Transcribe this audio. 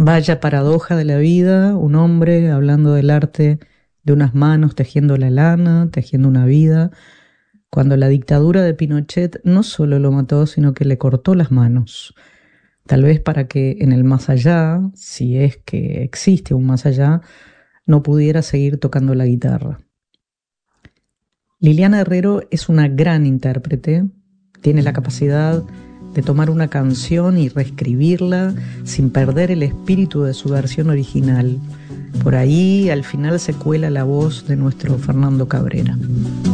Vaya paradoja de la vida, un hombre hablando del arte de unas manos tejiendo la lana, tejiendo una vida, cuando la dictadura de Pinochet no solo lo mató, sino que le cortó las manos. Tal vez para que en el más allá, si es que existe un más allá, no pudiera seguir tocando la guitarra. Liliana Herrero es una gran intérprete, tiene la capacidad de tomar una canción y reescribirla sin perder el espíritu de su versión original. Por ahí al final se cuela la voz de nuestro Fernando Cabrera.